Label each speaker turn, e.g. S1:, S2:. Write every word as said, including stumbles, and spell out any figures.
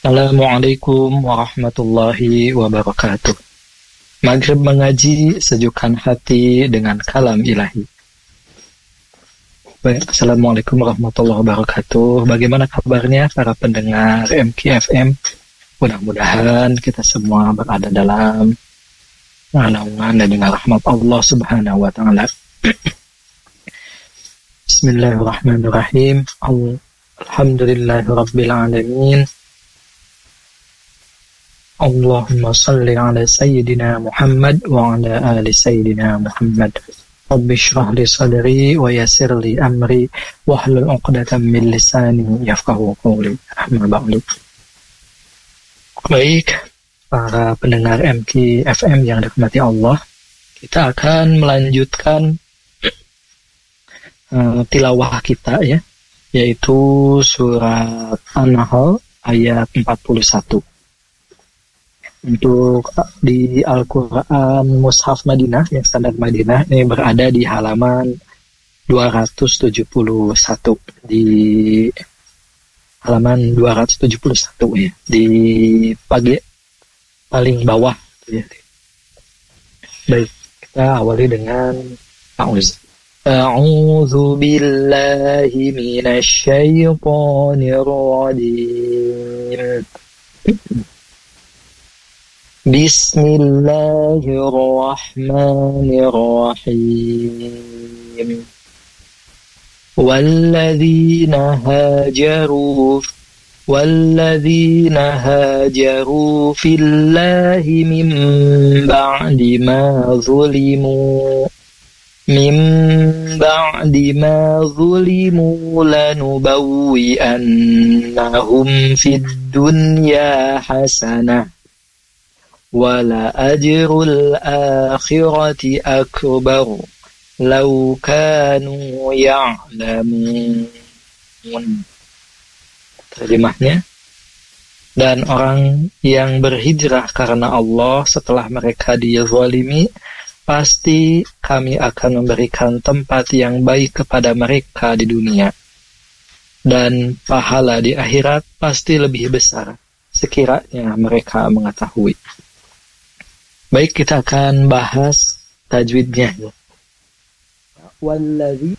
S1: Assalamualaikum warahmatullahi wabarakatuh. Maghrib mengaji, sejukkan hati dengan kalam ilahi. Baik, Assalamualaikum warahmatullahi wabarakatuh. Bagaimana kabarnya para pendengar M K F M? Mudah-mudahan kita semua berada dalam naungan dan dengan rahmat Allah Subhanahu wa taala. Bismillahirrahmanirrahim. Alhamdulillahirabbil alamin. Allahumma salli ala sayyidina Muhammad wa ala ali sayyidina Muhammad. Rabbi shrah li sadri wa yassir li amri wahlul 'uqdatam min lisani yafqahu qawli. Amma ba'du. Baik, para pendengar M K F M yang dirahmati Allah, kita akan melanjutkan uh, tilawah kita ya, yaitu surat An-Nahl ayat empat puluh satu. Untuk di Al-Quran Mushaf Madinah yang standar Madinah ini berada di halaman dua ratus tujuh puluh satu, di halaman dua ratus tujuh puluh satu ya, di pagi paling bawah ya. Baik, kita awali dengan A'udzu A'udzu billahi minasy syaithanir rajim. Bismillahirrahmanirrahim. Walladzina hajaru walladzina hajaru fillahi min ba'di ma zulimu min ba'di ma zulimu lanubawwi'annahum fid dunya hasanah wala ajrul akhirati akbar law kanu ya'lamun. Terjemahnya, dan orang yang berhijrah karena Allah setelah mereka dizalimi, pasti kami akan memberikan tempat yang baik kepada mereka di dunia, dan pahala di akhirat pasti lebih besar sekiranya mereka mengetahui. Baik, kita akan bahas tajwidnya. Walladzi